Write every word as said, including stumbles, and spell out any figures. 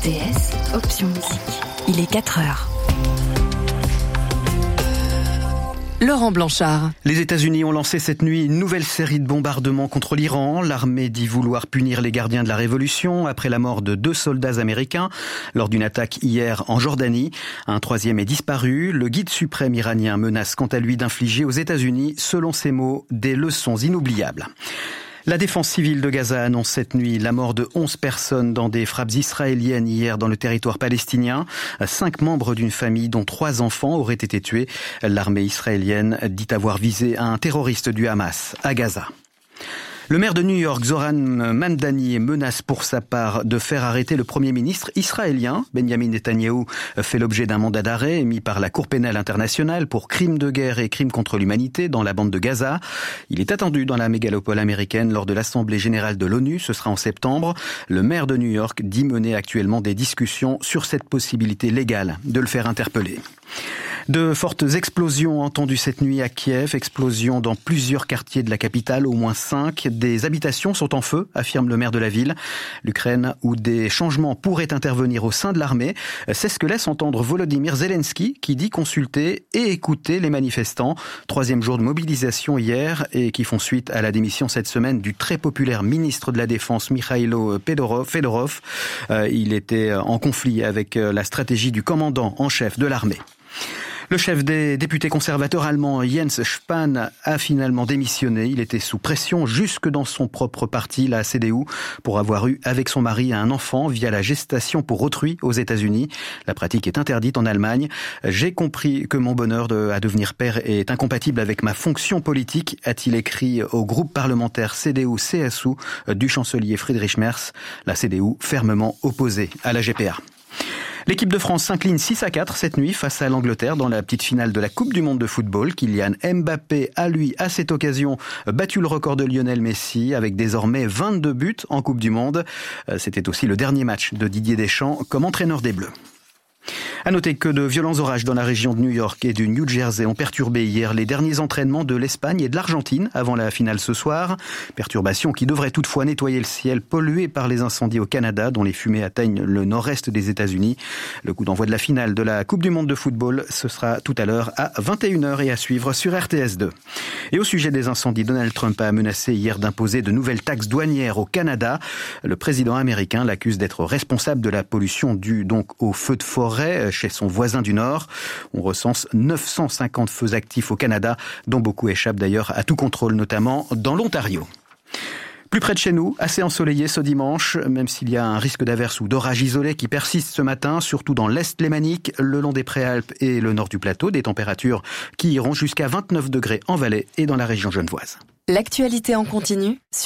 T S, option musique. Il est quatre heures. Laurent Blanchard. Les États-Unis ont lancé cette nuit une nouvelle série de bombardements contre l'Iran. L'armée dit vouloir punir les gardiens de la révolution après la mort de deux soldats américains lors d'une attaque hier en Jordanie. Un troisième est disparu. Le guide suprême iranien menace quant à lui d'infliger aux États-Unis, selon ses mots, des leçons inoubliables. La défense civile de Gaza annonce cette nuit la mort de onze personnes dans des frappes israéliennes hier dans le territoire palestinien. Cinq membres d'une famille dont trois enfants auraient été tués. L'armée israélienne dit avoir visé un terroriste du Hamas à Gaza. Le maire de New York, Zoran Mamdani, menace pour sa part de faire arrêter le Premier ministre israélien. Benjamin Netanyahou fait l'objet d'un mandat d'arrêt émis par la Cour pénale internationale pour crimes de guerre et crimes contre l'humanité dans la bande de Gaza. Il est attendu dans la mégalopole américaine lors de l'Assemblée générale de l'ONU. Ce sera en septembre. Le maire de New York dit mener actuellement des discussions sur cette possibilité légale de le faire interpeller. De fortes explosions entendues cette nuit à Kiev, explosions dans plusieurs quartiers de la capitale, au moins cinq. Des habitations sont en feu, affirme le maire de la ville. L'Ukraine, où des changements pourraient intervenir au sein de l'armée, c'est ce que laisse entendre Volodymyr Zelensky, qui dit consulter et écouter les manifestants. Troisième jour de mobilisation hier et qui font suite à la démission cette semaine du très populaire ministre de la Défense, Mikhailo Fedorov. Il était en conflit avec la stratégie du commandant en chef de l'armée. Le chef des députés conservateurs allemands, Jens Spahn, a finalement démissionné. Il était sous pression jusque dans son propre parti, la C D U, pour avoir eu avec son mari un enfant via la gestation pour autrui aux États-Unis. La pratique est interdite en Allemagne. J'ai compris que mon bonheur de, à devenir père est incompatible avec ma fonction politique, a-t-il écrit au groupe parlementaire C D U C S U du chancelier Friedrich Merz. La C D U fermement opposée à la G P A. L'équipe de France s'incline six à quatre cette nuit face à l'Angleterre dans la petite finale de la Coupe du Monde de football. Kylian Mbappé a, lui, à cette occasion, battu le record de Lionel Messi avec désormais vingt-deux buts en Coupe du Monde. C'était aussi le dernier match de Didier Deschamps comme entraîneur des Bleus. À noter que de violents orages dans la région de New York et du New Jersey ont perturbé hier les derniers entraînements de l'Espagne et de l'Argentine avant la finale ce soir. Perturbations qui devraient toutefois nettoyer le ciel pollué par les incendies au Canada dont les fumées atteignent le nord-est des États-Unis. Le coup d'envoi de la finale de la Coupe du Monde de football, ce sera tout à l'heure à vingt et une heures et à suivre sur R T S deux. Et au sujet des incendies, Donald Trump a menacé hier d'imposer de nouvelles taxes douanières au Canada. Le président américain l'accuse d'être responsable de la pollution due donc aux feux de forêt chez son voisin du Nord. On recense neuf cent cinquante feux actifs au Canada, dont beaucoup échappent d'ailleurs à tout contrôle, notamment dans l'Ontario. Plus près de chez nous, assez ensoleillé ce dimanche, même s'il y a un risque d'averse ou d'orage isolé qui persiste ce matin, surtout dans l'Est lémanique, le long des Préalpes et le nord du plateau, des températures qui iront jusqu'à vingt-neuf degrés en Valais et dans la région genevoise. L'actualité en continu sur